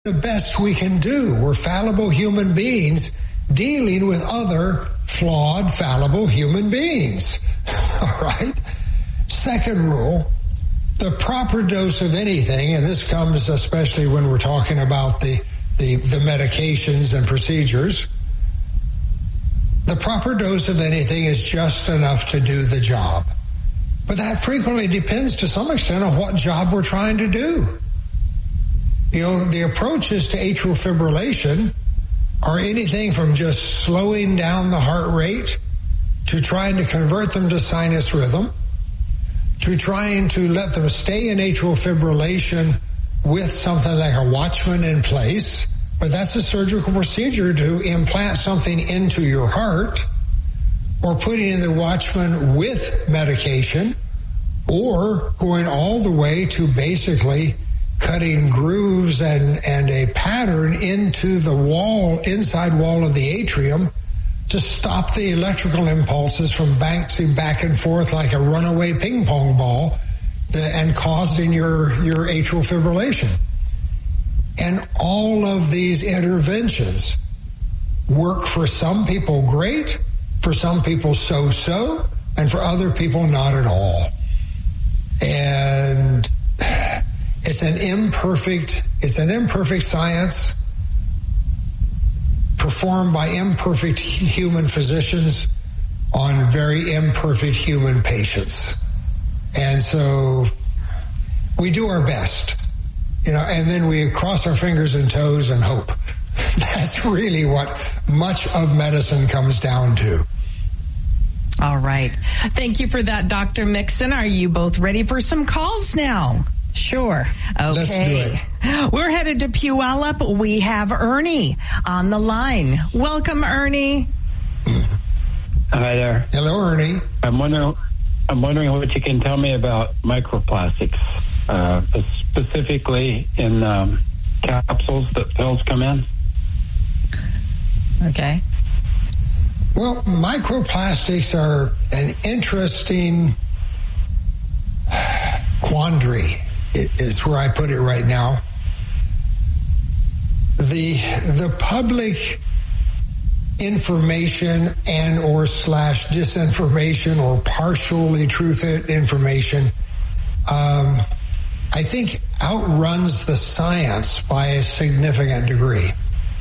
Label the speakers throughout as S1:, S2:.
S1: the best we can do. We're fallible human beings dealing with other flawed, fallible human beings. All right? Second rule, the proper dose of anything, and this comes especially when we're talking about the medications and procedures, the proper dose of anything is just enough to do the job. But that frequently depends to some extent on what job we're trying to do. You know, the approaches to atrial fibrillation are anything from just slowing down the heart rate to trying to convert them to sinus rhythm, to trying to let them stay in atrial fibrillation with something like a Watchman in place. But that's a surgical procedure to implant something into your heart, or putting in the Watchman with medication, or going all the way to basically cutting grooves and a pattern into the wall, inside wall of the atrium, to stop the electrical impulses from bouncing back and forth like a runaway ping pong ball and causing your atrial fibrillation. And all of these interventions work for some people great, for some people so-so, and for other people not at all. And it's an imperfect science performed by imperfect human physicians on very imperfect human patients. And so we do our best, you know, and then we cross our fingers and toes and hope. That's really what much of medicine comes down to.
S2: All right. Thank you for that, Dr. Mixon. Are you both ready for some calls now?
S3: Sure.
S2: Okay.
S1: Let's do it.
S2: We're headed to Puyallup. We have Ernie on the line. Welcome, Ernie.
S4: Hi there.
S1: Hello, Ernie.
S4: I'm wondering what you can tell me about microplastics, specifically in capsules that pills come in.
S3: Okay.
S1: Well, microplastics are an interesting quandary, is where I put it right now. The public information and or / disinformation or partially truth information, I think outruns the science by a significant degree.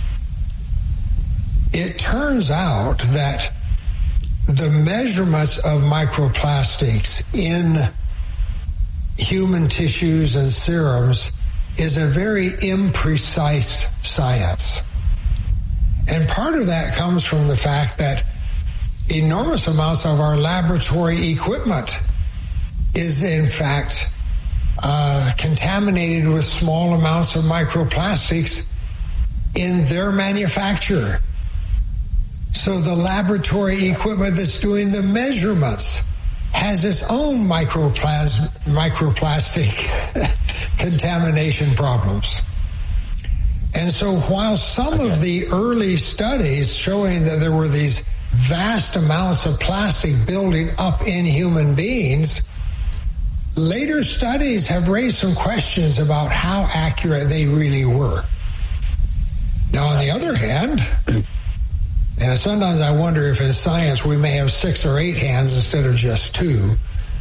S1: It turns out that the measurements of microplastics in human tissues and serums is a very imprecise science. And part of that comes from the fact that enormous amounts of our laboratory equipment is in fact contaminated with small amounts of microplastics in their manufacture. So the laboratory equipment that's doing the measurements has its own microplastic contamination problems. And so while some of the early studies showing that there were these vast amounts of plastic building up in human beings, later studies have raised some questions about how accurate they really were. Now, on the other hand, and sometimes I wonder if in science we may have 6 or 8 hands instead of just 2.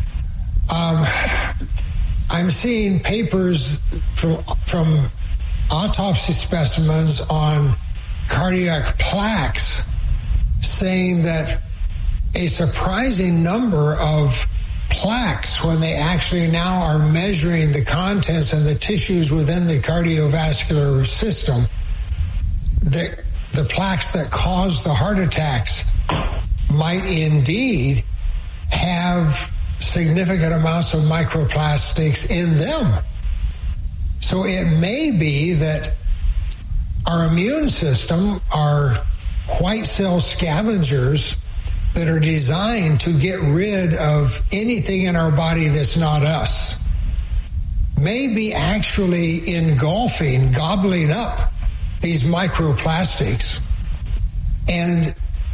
S1: I'm seeing papers from autopsy specimens on cardiac plaques saying that a surprising number of plaques, when they actually now are measuring the contents and the tissues within the cardiovascular system, the plaques that cause the heart attacks might indeed have significant amounts of microplastics in them. So it may be that our immune system are white cell scavengers that are designed to get rid of anything in our body that's not us. Maybe actually engulfing, gobbling up these microplastics and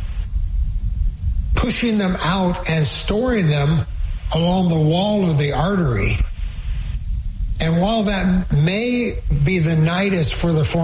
S1: pushing them out and storing them along the wall of the artery And while that may be the nidus for the